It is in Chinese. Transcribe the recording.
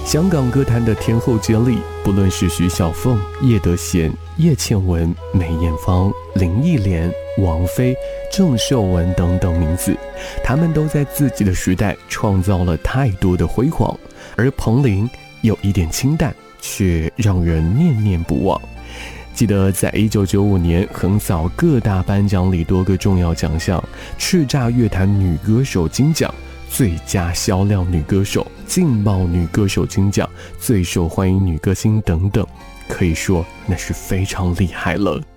香港歌坛的天后接力，不论是徐小凤、叶德娴、叶倩文、梅艳芳、林忆莲、王菲、郑秀文等等名字，他们都在自己的时代创造了太多的辉煌，而彭羚有一点清淡，却让人念念不忘。记得在1995年横扫各大颁奖礼多个重要奖项，叱咤乐坛女歌手金奖、最佳销量女歌手、劲爆女歌手金奖、最受欢迎女歌星等等，可以说那是非常厉害了。